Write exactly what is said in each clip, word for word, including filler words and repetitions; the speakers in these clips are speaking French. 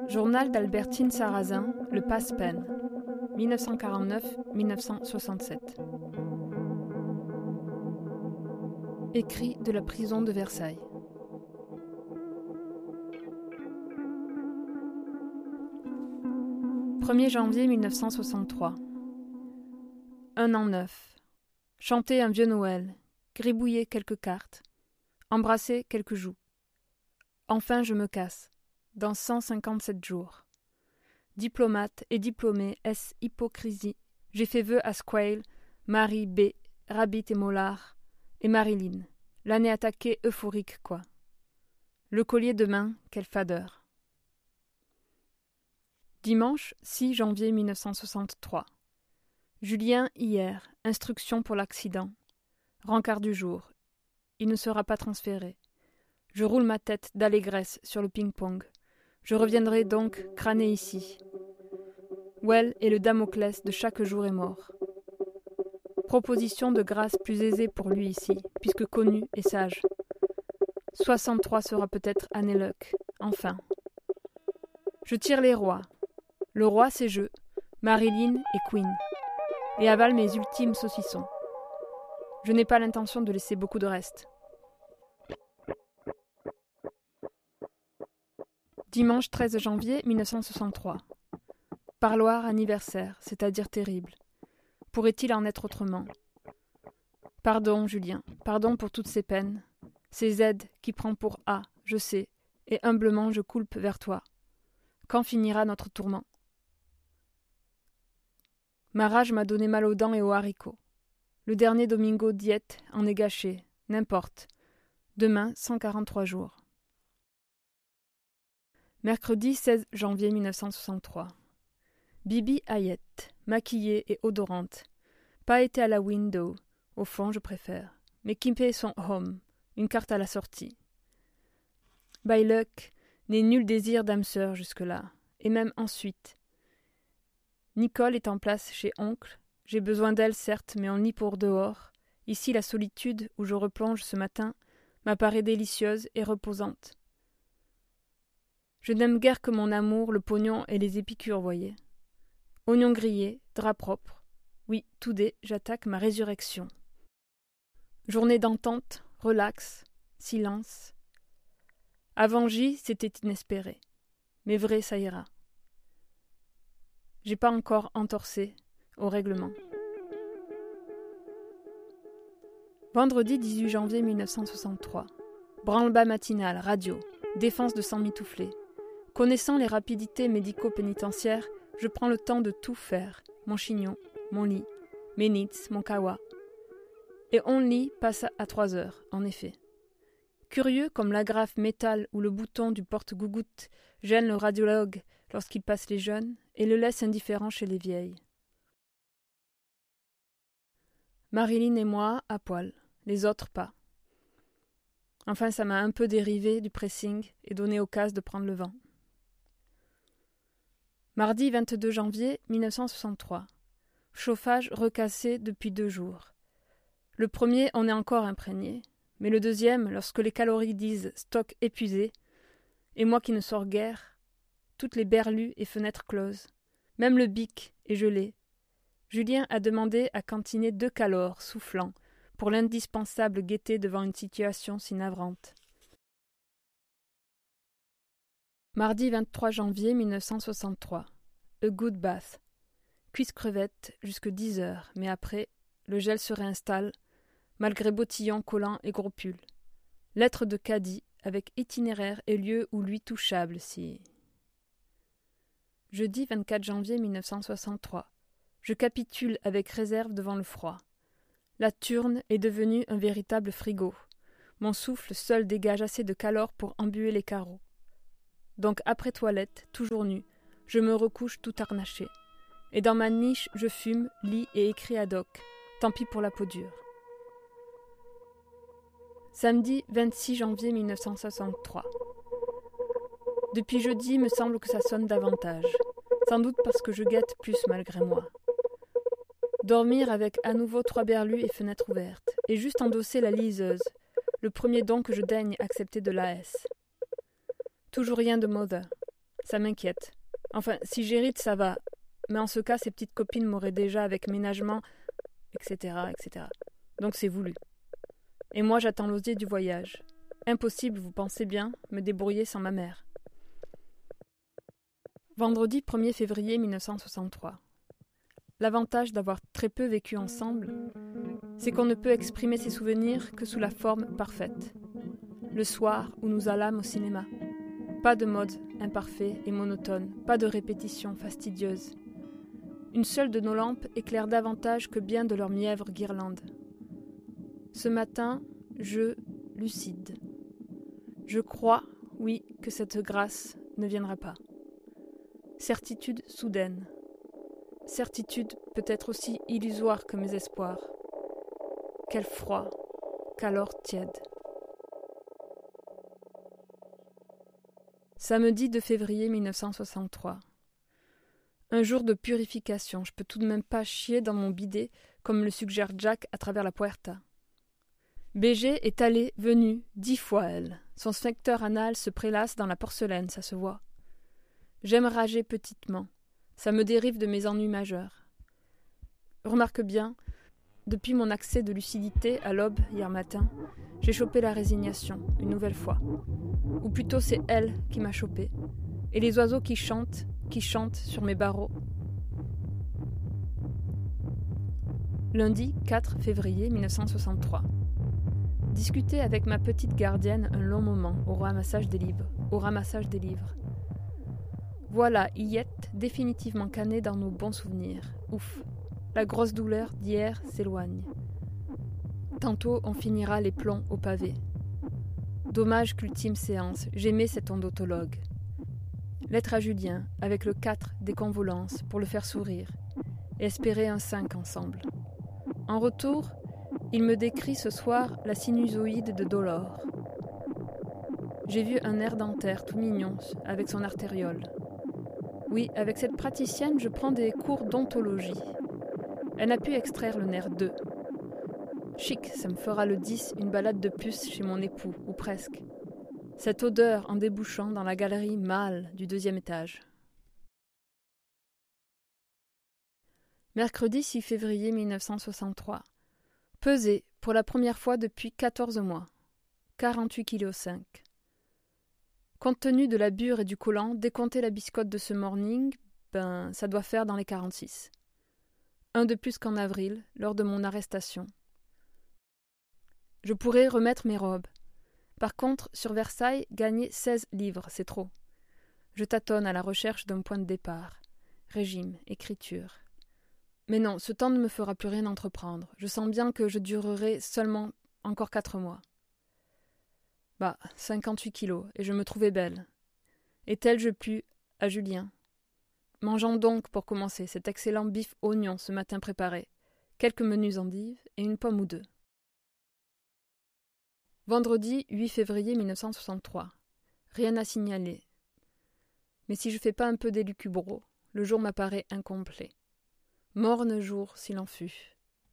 Journal d'Albertine Sarrazin, Le Passe-Peine, dix-neuf cent quarante-neuf à dix-neuf cent soixante-sept. Écrit de la prison de Versailles. premier janvier mille neuf cent soixante-trois. Un an neuf. Chanter un vieux Noël, gribouiller quelques cartes, embrasser quelques joues. Enfin je me casse, dans cent cinquante-sept jours. Diplomate et diplômé, est-ce hypocrisie? J'ai fait vœu à Squale, Marie B, Rabbit et Mollard, et Marilyn. L'année attaquée, euphorique, quoi. Le collier demain, quelle fadeur. Dimanche six janvier mille neuf cent soixante-trois. Julien, hier, instruction pour l'accident. Rencard du jour. Il ne sera pas transféré. Je roule ma tête d'allégresse sur le ping-pong. Je reviendrai donc crâner ici. Well et le Damoclès de chaque jour est mort. Proposition de grâce plus aisée pour lui ici, puisque connu et sage. soixante-trois sera peut-être année luck, enfin. Je tire les rois. Le roi, c'est je, Marilyn et Queen, et avale mes ultimes saucissons. Je n'ai pas l'intention de laisser beaucoup de reste. Dimanche treize janvier mille neuf cent soixante-trois. Parloir anniversaire, c'est-à-dire terrible. Pourrait-il en être autrement? Pardon, Julien, pardon pour toutes ces peines. Ces Z qui prend pour A, je sais, et humblement je coulpe vers toi. Quand finira notre tourment? Ma rage m'a donné mal aux dents et aux haricots. Le dernier Domingo diète en est gâché, n'importe. Demain, cent quarante-trois jours. Mercredi seize janvier mille neuf cent soixante-trois. Bibi Hayette, maquillée et odorante. Pas été à la window, au fond je préfère, mais Kimpé son home, une carte à la sortie. By luck, n'ai nul désir d'âme sœur jusque-là, et même ensuite. Nicole est en place chez oncle, j'ai besoin d'elle certes, mais en lit pour dehors. Ici la solitude où je replonge ce matin m'apparaît délicieuse et reposante. Je n'aime guère que mon amour, le pognon et les épicures, voyez. Oignons grillés, drap propre. Oui, tout dé, j'attaque ma résurrection. Journée d'entente, relax, silence. Avant J, c'était inespéré. Mais vrai, ça ira. J'ai pas encore entorsé au règlement. Vendredi dix-huit janvier mille neuf cent soixante-trois. Branle-bas matinal, radio, défense de s'emmitoufler. Connaissant les rapidités médico-pénitentiaires, je prends le temps de tout faire. Mon chignon, mon lit, mes nits, mon kawa. Et on lit passe à trois heures, en effet. Curieux comme l'agrafe métal ou le bouton du porte-gougoute gêne le radiologue lorsqu'il passe les jeunes et le laisse indifférent chez les vieilles. Marilyn et moi, à poil, les autres pas. Enfin, ça m'a un peu dérivé du pressing et donné occasion de prendre le vent. Mardi vingt-deux janvier mille neuf cent soixante-trois. Chauffage recassé depuis deux jours. Le premier, on est encore imprégné. Mais le deuxième, lorsque les calories disent stock épuisé, et moi qui ne sors guère, toutes les berlues et fenêtres closes, même le bic est gelé. Julien a demandé à cantiner deux calors, soufflant, pour l'indispensable gaieté devant une situation si navrante. Mardi vingt-trois janvier mille neuf cent soixante-trois. A good bath. Cuisse crevette jusque dix heures, mais après, le gel se réinstalle, malgré bottillons collants et gros pulls. Lettre de caddie, avec itinéraire et lieu où lui touchable, si... Jeudi vingt-quatre janvier mille neuf cent soixante-trois. Je capitule avec réserve devant le froid. La turne est devenue un véritable frigo. Mon souffle seul dégage assez de calor pour embuer les carreaux. Donc après toilette, toujours nu, je me recouche tout harnaché. Et dans ma niche, je fume, lis et écris ad hoc. Tant pis pour la peau dure. Samedi vingt-six janvier mille neuf cent soixante-trois. Depuis jeudi, me semble que ça sonne davantage. Sans doute parce que je guette plus malgré moi. Dormir avec à nouveau trois berlus et fenêtres ouvertes, et juste endosser la liseuse, le premier don que je daigne accepter de l'A S. Toujours rien de Mother. Ça m'inquiète. Enfin, si j'hérite, ça va. Mais en ce cas, ces petites copines m'auraient déjà avec ménagement, et cetera, et cetera. Donc c'est voulu. Et moi, j'attends l'osier du voyage. Impossible, vous pensez bien, me débrouiller sans ma mère. Vendredi premier février mille neuf cent soixante-trois. L'avantage d'avoir très peu vécu ensemble, c'est qu'on ne peut exprimer ses souvenirs que sous la forme parfaite. Le soir où nous allâmes au cinéma. Pas de mode imparfait et monotone, pas de répétition fastidieuse. Une seule de nos lampes éclaire davantage que bien de leurs mièvres guirlandes. Ce matin, je, lucide. Je crois, oui, que cette grâce ne viendra pas. Certitude soudaine. Certitude peut-être aussi illusoire que mes espoirs. Quel froid, qu'alors tiède. Samedi deux février mille neuf cent soixante-trois. Un jour de purification, je peux tout de même pas chier dans mon bidet comme le suggère Jack à travers la puerta. B G est allée, venue, dix fois elle. Son sphincter anal se prélasse dans la porcelaine, ça se voit. J'aime rager petitement. Ça me dérive de mes ennuis majeurs. Remarque bien, depuis mon accès de lucidité à l'aube hier matin, j'ai chopé la résignation, une nouvelle fois. Ou plutôt c'est elle qui m'a chopé. Et les oiseaux qui chantent, qui chantent sur mes barreaux. Lundi quatre février mille neuf cent soixante-trois. Discuter avec ma petite gardienne un long moment au ramassage des livres. Au ramassage des livres. Voilà Iette définitivement canée dans nos bons souvenirs. Ouf, la grosse douleur d'hier s'éloigne. Tantôt on finira les plombs au pavé. Dommage qu'ultime séance, j'aimais cet odontologue. Lettre à Julien, avec le quatre des convolences pour le faire sourire, et espérer un cinq ensemble. En retour, il me décrit ce soir la sinusoïde de Dolore. J'ai vu un nerf dentaire tout mignon avec son artériole. Oui, avec cette praticienne, je prends des cours d'ontologie. Elle n'a pu extraire le nerf deux. Chic, ça me fera le dix, une balade de puce chez mon époux, ou presque. Cette odeur en débouchant dans la galerie mâle du deuxième étage. Mercredi six février mille neuf cent soixante-trois. Pesé pour la première fois depuis quatorze mois. quarante-huit virgule cinq kilos. Compte tenu de la bure et du collant, décompter la biscotte de ce morning, ben, ça doit faire dans les quarante-six. Un de plus qu'en avril, lors de mon arrestation. Je pourrais remettre mes robes. Par contre, sur Versailles, gagner seize livres, c'est trop. Je tâtonne à la recherche d'un point de départ. Régime, écriture. Mais non, ce temps ne me fera plus rien entreprendre. Je sens bien que je durerai seulement encore quatre mois. Bah, cinquante-huit kilos, et je me trouvais belle. Et tel je pus à Julien. Mangeons donc, pour commencer, cet excellent bif oignon ce matin préparé, quelques menus endives et une pomme ou deux. Vendredi huit février mille neuf cent soixante-trois. Rien à signaler. Mais si je fais pas un peu d'élucubro, le jour m'apparaît incomplet. Morne jour, s'il en fut.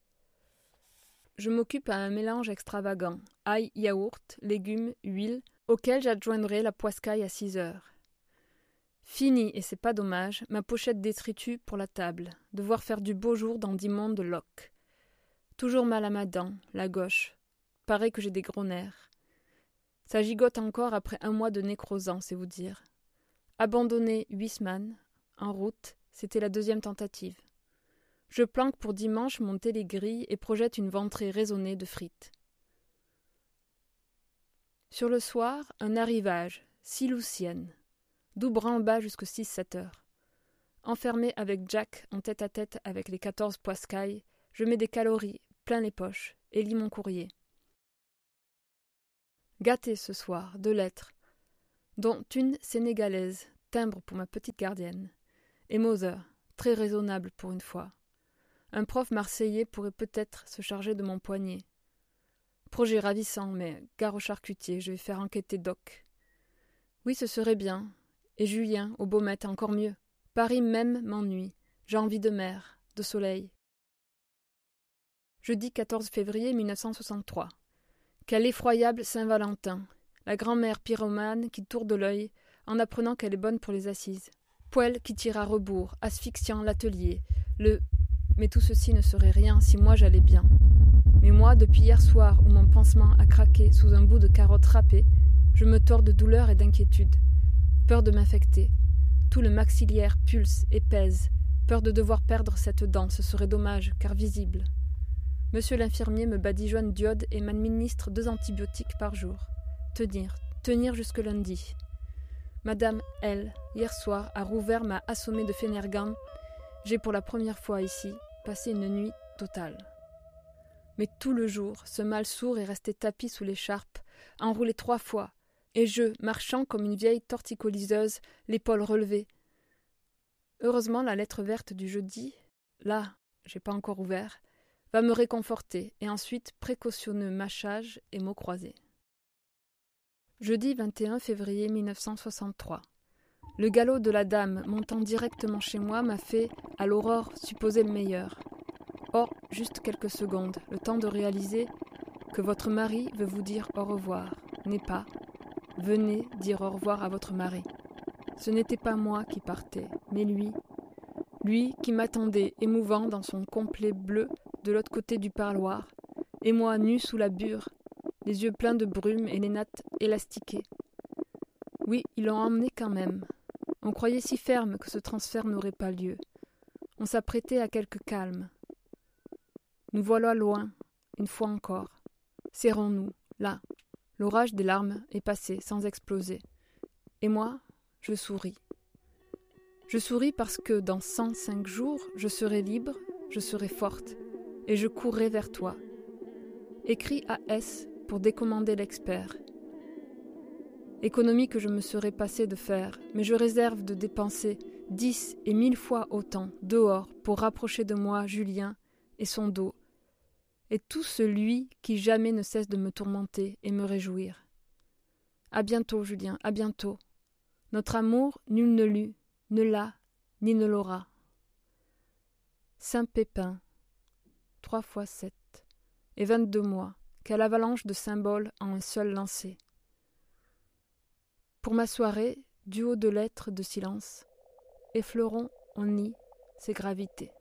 Je m'occupe à un mélange extravagant, ail, yaourt, légumes, huile, auquel j'adjoindrai la poiscaille à six heures. Fini, et c'est pas dommage, ma pochette détritus pour la table, devoir faire du beau jour dans d'immondes loques. Toujours mal à ma dent, la gauche. Paraît que j'ai des gros nerfs. Ça gigote encore après un mois de nécrosant, c'est vous dire. Abandonner Huisman, en route, c'était la deuxième tentative. Je planque pour dimanche mon télégrille et projette une ventrée raisonnée de frites. Sur le soir, un arrivage, Silousienne, d'où branle-bas jusqu'à six sept heures. Enfermé avec Jack en tête-à-tête avec les quatorze poiscailles, je mets des calories plein les poches et lis mon courrier. Gâté ce soir, deux lettres, dont une sénégalaise, timbre pour ma petite gardienne, et Moser, très raisonnable pour une fois. Un prof marseillais pourrait peut-être se charger de mon poignet. Projet ravissant, mais gare au charcutier, je vais faire enquêter Doc. Oui, ce serait bien. Et Julien, au Baumette, encore mieux. Paris même m'ennuie. J'ai envie de mer, de soleil. Jeudi quatorze février mille neuf cent soixante-trois. Quel effroyable Saint-Valentin. La grand-mère pyromane qui tourne de l'œil en apprenant qu'elle est bonne pour les assises. Poêle qui tire à rebours, asphyxiant l'atelier, le... Mais tout ceci ne serait rien si moi j'allais bien. Mais moi, depuis hier soir où mon pansement a craqué sous un bout de carotte râpée, je me tords de douleur et d'inquiétude. Peur de m'infecter. Tout le maxillaire pulse et pèse. Peur de devoir perdre cette dent, ce serait dommage, car visible. Monsieur l'infirmier me badigeonne d'iode et m'administre deux antibiotiques par jour. Tenir, tenir jusque lundi. Madame L, hier soir, à Rouvert m'a assommé de Phénergan. J'ai pour la première fois ici passé une nuit totale. Mais tout le jour, ce mal sourd est resté tapi sous l'écharpe, enroulé trois fois, et je, marchant comme une vieille torticoliseuse, l'épaule relevée. Heureusement, la lettre verte du jeudi, là, j'ai pas encore ouvert, va me réconforter, et ensuite précautionneux mâchage et mots croisés. Jeudi vingt et un février mille neuf cent soixante-trois. Le galop de la dame montant directement chez moi m'a fait, à l'aurore, supposer le meilleur. Or, juste quelques secondes, le temps de réaliser que votre mari veut vous dire au revoir, n'est pas « venez dire au revoir à votre mari ». Ce n'était pas moi qui partais, mais lui, lui qui m'attendait émouvant dans son complet bleu de l'autre côté du parloir, et moi nu sous la bure, les yeux pleins de brume et les nattes élastiquées. Oui, ils l'ont emmené quand même. On croyait si ferme que ce transfert n'aurait pas lieu. On s'apprêtait à quelque calme. Nous voilà loin, une fois encore. Serrons-nous, là. L'orage des larmes est passé sans exploser. Et moi, je souris. Je souris parce que dans cent cinq jours, je serai libre, je serai forte, et je courrai vers toi. Écris à S pour décommander l'expert. Économie que je me serais passé de faire, mais je réserve de dépenser dix et mille fois autant dehors pour rapprocher de moi Julien et son dos, et tout celui qui jamais ne cesse de me tourmenter et me réjouir. À bientôt, Julien, à bientôt. Notre amour, nul ne l'eut, ne l'a, ni ne l'aura. Saint-Pépin, trois fois sept, et vingt-deux mois, quelle avalanche de symboles en un seul lancer. Pour ma soirée, du haut de lettres de silence, effleurons en nid ces gravités.